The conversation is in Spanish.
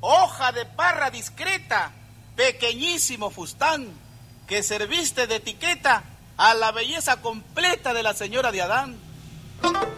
hoja de parra discreta, pequeñísimo fustán, que serviste de etiqueta a la belleza completa de la señora de Adán.